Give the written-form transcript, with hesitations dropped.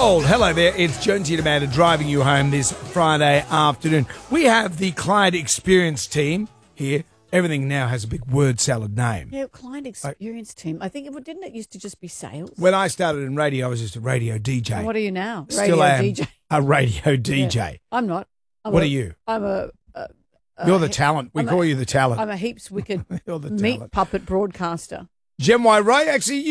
Gold. Hello there. It's Jonesy and Amanda driving you home this Friday afternoon. We have the client experience team here. Everything now has a big word salad name. Yeah, client experience team. I think didn't it used to just be sales? When I started in radio, I was just a radio DJ. And what are you now? Still Radio am DJ. a radio DJ. Yeah. I'm not. What are you? I'm You're the talent. We call you the talent. I'm a heaps wicked You're the meat talent. puppet broadcaster. Gem Y. Ray, actually,